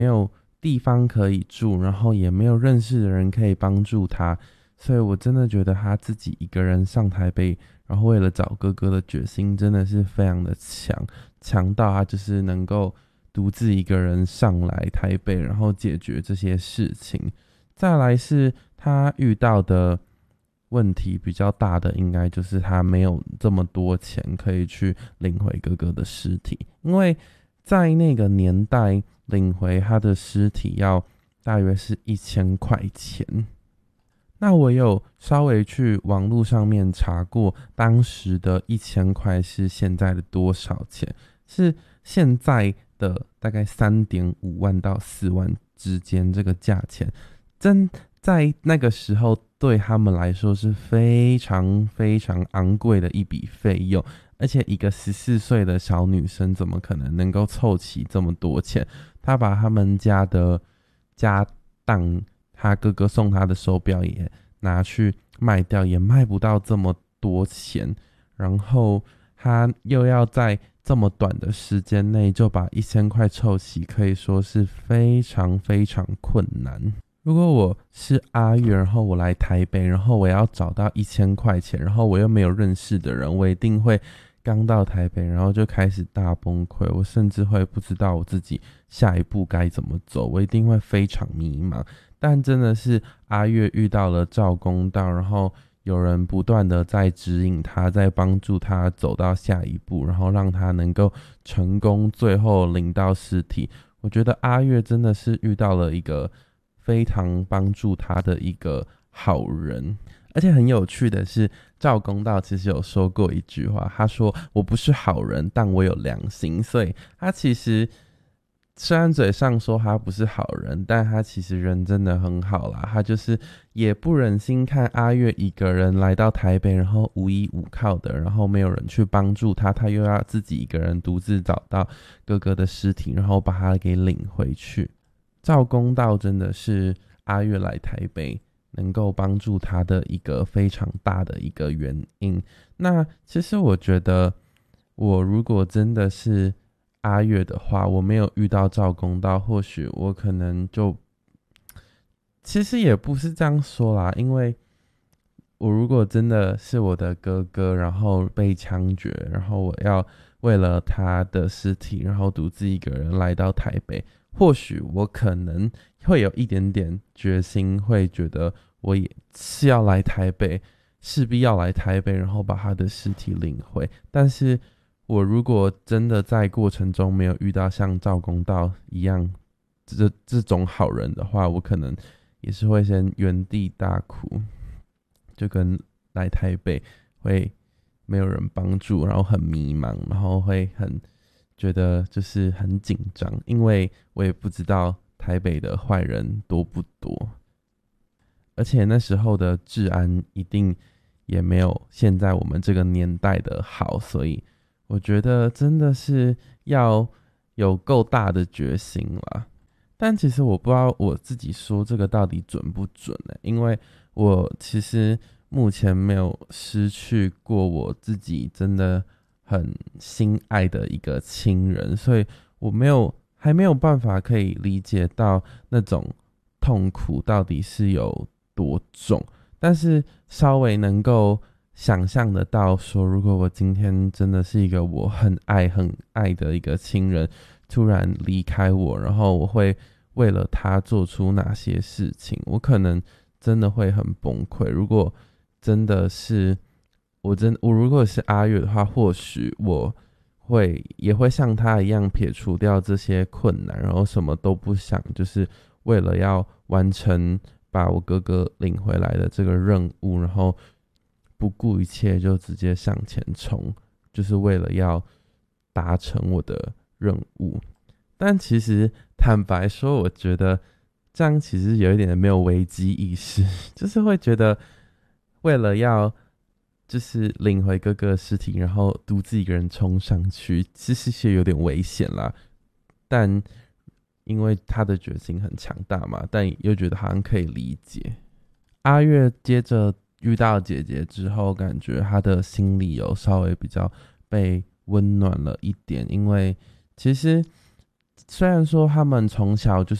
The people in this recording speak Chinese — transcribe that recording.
没有地方可以住，然后也没有认识的人可以帮助他，所以我真的觉得他自己一个人上台北，然后为了找哥哥的决心真的是非常的强，强到他就是能够独自一个人上来台北，然后解决这些事情。再来是他遇到的问题比较大的，应该就是他没有这么多钱可以去领回哥哥的尸体，因为在那个年代领回他的尸体要大约是1000块钱。那我有稍微去网络上面查过，当时的1000块是现在的多少钱？是现在的大概3.5万到4万之间这个价钱，真在那个时候对他们来说是非常非常昂贵的一笔费用，而且一个14岁的小女生怎么可能够凑齐这么多钱？她把他们家的家当，他哥哥送他的手表也拿去卖掉，也卖不到这么多钱，然后他又要在这么短的时间内就把1000块凑齐，可以说是非常非常困难。如果我是阿月，然后我来台北，然后我要找到1000块钱，然后我又没有认识的人，我一定会刚到台北，然后就开始大崩溃，我甚至会不知道我自己下一步该怎么走，我一定会非常迷茫。但真的是阿月遇到了赵公道，然后有人不断的在指引他，在帮助他走到下一步，然后让他能够成功最后领到尸体。我觉得阿月真的是遇到了一个非常帮助他的一个好人。而且很有趣的是，赵公道其实有说过一句话，他说我不是好人，但我有良心。所以他其实虽然嘴上说他不是好人，但他其实人真的很好啦。他就是也不忍心看阿月一个人来到台北，然后无依无靠的，然后没有人去帮助他，他又要自己一个人独自找到哥哥的尸体，然后把他给领回去。赵公道真的是阿月来台北能够帮助他的一个非常大的一个原因。那其实我觉得，我如果真的是阿月的话，我没有遇到赵公道，或许我可能就，其实也不是这样说啦，因为我如果真的是我的哥哥，然后被枪决，然后我要为了他的尸体，然后独自一个人来到台北，或许我可能会有一点点决心，会觉得我也是要来台北，势必要来台北，然后把他的尸体领回。但是我如果真的在过程中没有遇到像赵公道一样这种好人的话，我可能也是会先原地大哭，就跟来台北会没有人帮助，然后很迷茫，然后会很觉得就是很紧张，因为我也不知道台北的坏人多不多，而且那时候的治安一定也没有现在我们这个年代的好，所以我觉得真的是要有够大的决心啦。但其实我不知道我自己说这个到底准不准呢？因为我其实目前没有失去过我自己真的很心爱的一个亲人，所以我还没有办法可以理解到那种痛苦到底是有多重，但是稍微能够想象得到说，如果我今天真的是一个我很爱很爱的一个亲人突然离开我，然后我会为了他做出哪些事情，我可能真的会很崩溃。如果真的是我如果是阿月的话，或许我也会像他一样撇除掉这些困难，然后什么都不想，就是为了要完成把我哥哥领回来的这个任务，然后不顾一切就直接向前冲，就是为了要达成我的任务。但其实坦白说，我觉得这样其实有一点没有危机意识，就是会觉得为了要就是领回哥哥的尸体，然后独自一个人冲上去，其实是有点危险啦。但因为他的决心很强大嘛，但又觉得好像可以理解。阿月接着遇到姐姐之后，感觉他的心里有稍微比较被温暖了一点，因为其实虽然说他们从小就